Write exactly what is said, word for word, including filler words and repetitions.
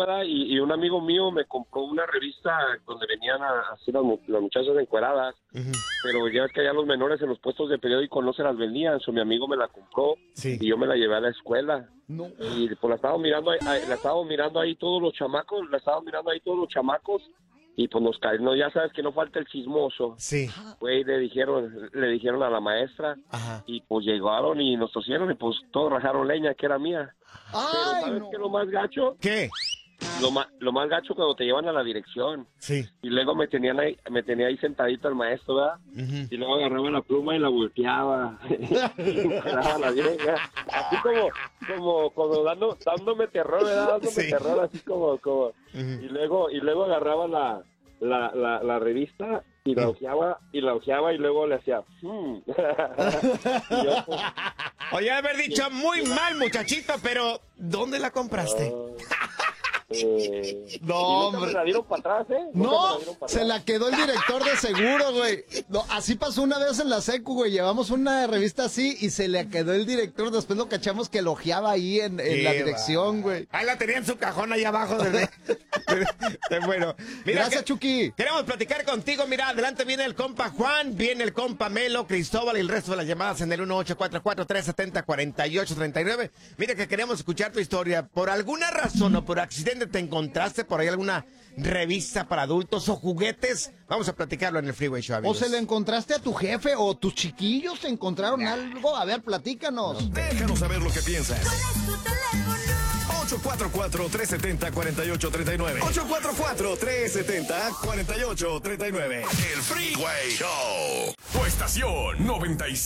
¿verdad? Y, y un amigo mío me compró una revista donde venían a hacer las, las muchachas encueradas, uh-huh. pero ya es que allá los menores en los puestos de periódico no se las vendían, so mi amigo me la compró sí. y yo me la llevé a la escuela. No. Y pues la estaba mirando ahí, la estaba mirando ahí todos los chamacos, la estaba mirando ahí todos los chamacos. Y pues nos cae, no, ya sabes que no falta el chismoso. Sí. Güey, le dijeron, le dijeron a la maestra. Ajá. Y pues llegaron y nos tosieron y pues todos rajaron leña que era mía. Ay, pero ¿sabes no. qué es lo más gacho? ¿Qué? Lo más, lo más gacho cuando te llevan a la dirección. Sí. Y luego me tenían ahí, me tenía ahí sentadito el maestro, ¿verdad? Uh-huh. Y luego agarraba la pluma y la volteaba. y me la vieja. Así como, como, como dando, dándome terror, ¿verdad? Dándome sí. terror, así como, como. Uh-huh. Y luego, y luego agarraba la, la, la, la revista y la ojeaba, y la ojeaba y luego le hacía. Hmm. y yo, pues, oye, haber dicho muy mal, muchachito, pero ¿dónde la compraste? Uh... Eh, no, hombre. ¿La dieron para atrás, eh? No, la se la quedó el director de seguro, güey. No, así pasó una vez en la secu, güey. Llevamos una revista así y se le quedó el director. Después lo cachamos que elogiaba ahí en, en la dirección, güey. Ahí la tenía en su cajón ahí abajo. De... bueno, mira, gracias, que, Chucky. Queremos platicar contigo. Mira, adelante viene el compa Juan, viene el compa Melo, Cristóbal y el resto de las llamadas en el uno ocho cuatro cuatro, tres siete cero, cuatro ocho tres nueve. Mira que queremos escuchar tu historia. Por alguna razón o por accidente te encontraste por ahí alguna revista para adultos o juguetes. Vamos a platicarlo en el Freeway Show, amigos. O se le encontraste a tu jefe o tus chiquillos te encontraron nah. algo. A ver, platícanos. Déjanos saber lo que piensas. ¿Cuál es tu teléfono? ocho cuatro cuatro, tres siete cero, cuatro ocho tres nueve. ocho cuatro cuatro, tres siete cero, cuatro ocho tres nueve. El Freeway Show. Tu estación noventa y seis.